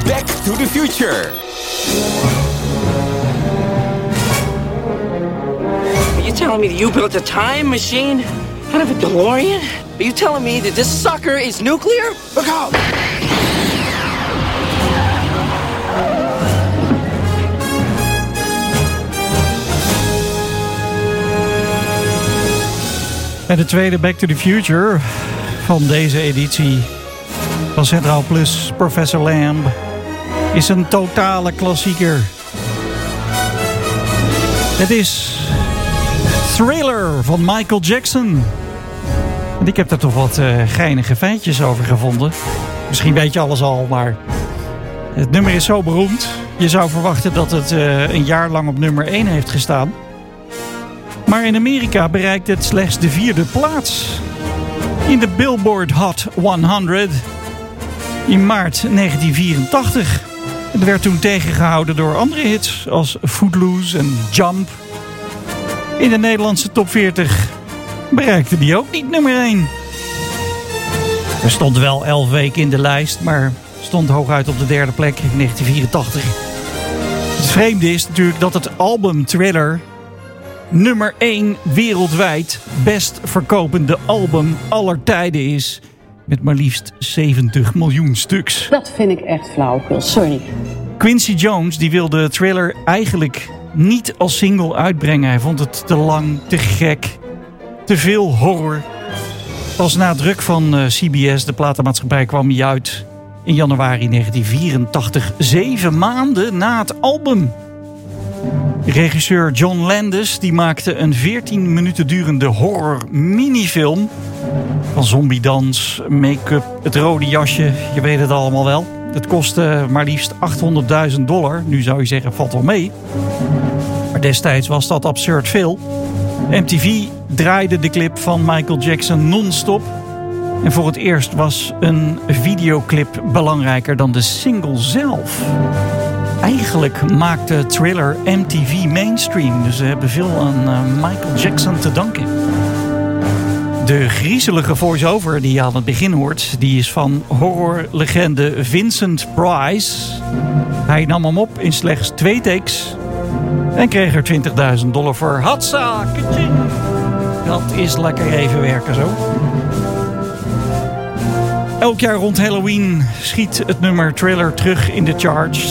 Back to the Future. Are you telling me that you built a time machine out of a DeLorean? Are you telling me that this sucker is nuclear? Look out! En de tweede Back to the Future van deze editie van Centraal Plus, Professor Lamb, is een totale klassieker. Het is Thriller van Michael Jackson. En ik heb daar toch wat geinige feitjes over gevonden. Misschien weet je alles al, maar het nummer is zo beroemd. Je zou verwachten dat het een jaar lang op nummer 1 heeft gestaan. Maar in Amerika bereikt het slechts de 4e plaats in de Billboard Hot 100 in maart 1984. Het werd toen tegengehouden door andere hits als Footloose en Jump. In de Nederlandse top 40 bereikte die ook niet nummer 1. Er stond wel 11 weken in de lijst, maar stond hooguit op de 3e plek in 1984. Het vreemde is natuurlijk dat het album Thriller nummer 1 wereldwijd best verkopende album aller tijden is. Met maar liefst 70 miljoen stuks. Dat vind ik echt flauwekul, sorry. Quincy Jones die wilde Thriller eigenlijk niet als single uitbrengen. Hij vond het te lang, te gek, te veel horror. Pas na druk van CBS, de platenmaatschappij, kwam hij uit in januari 1984. 7 maanden na het album. Regisseur John Landis die maakte een 14 minuten durende horror minifilm. Van zombiedans, make-up, het rode jasje, je weet het allemaal wel. Het kostte maar liefst $800.000. Nu zou je zeggen, valt wel mee. Maar destijds was dat absurd veel. MTV draaide de clip van Michael Jackson non-stop. En voor het eerst was een videoclip belangrijker dan de single zelf. Eigenlijk maakte Thriller MTV mainstream. Dus ze hebben veel aan Michael Jackson te danken. De griezelige voice-over die je aan het begin hoort, die is van horrorlegende Vincent Price. Hij nam hem op in slechts 2 takes en kreeg er $20.000 voor. Hatsa, kaching. Dat is lekker even werken zo. Elk jaar rond Halloween schiet het nummer Thriller terug in de charts.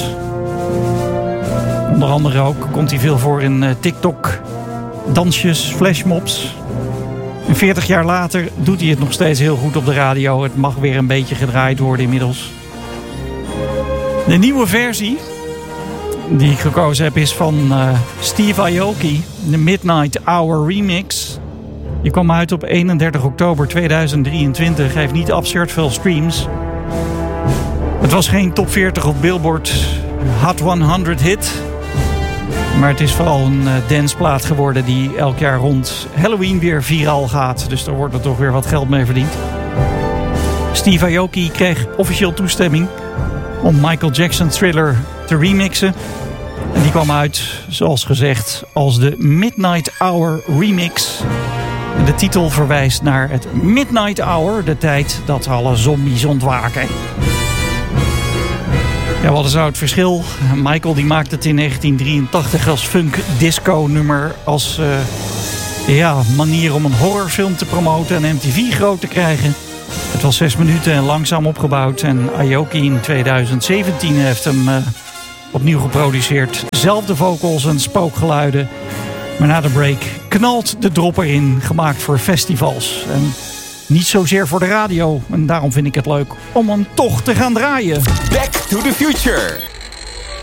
Onder andere ook komt hij veel voor in TikTok, dansjes, flashmobs. En 40 jaar later doet hij het nog steeds heel goed op de radio. Het mag weer een beetje gedraaid worden inmiddels. De nieuwe versie die ik gekozen heb is van Steve Aoki. De Midnight Hour remix. Die kwam uit op 31 oktober 2023. Hij heeft niet absurd veel streams. Het was geen top 40 of Billboard Hot 100 hit. Maar het is vooral een danceplaat geworden die elk jaar rond Halloween weer viraal gaat. Dus daar wordt er toch weer wat geld mee verdiend. Steve Aoki kreeg officieel toestemming om Michael Jackson Thriller te remixen. En die kwam uit, zoals gezegd, als de Midnight Hour remix. En de titel verwijst naar het Midnight Hour, de tijd dat alle zombies ontwaken. Ja, wat is nou het verschil? Michael die maakte het in 1983 als funk disco nummer. Als manier om een horrorfilm te promoten en MTV groot te krijgen. Het was 6 minuten en langzaam opgebouwd. En Aoki in 2017 heeft hem opnieuw geproduceerd. Zelfde vocals en spookgeluiden. Maar na de break knalt de drop erin. Gemaakt voor festivals. En niet zozeer voor de radio. En daarom vind ik het leuk om hem toch te gaan draaien. Back to the Future.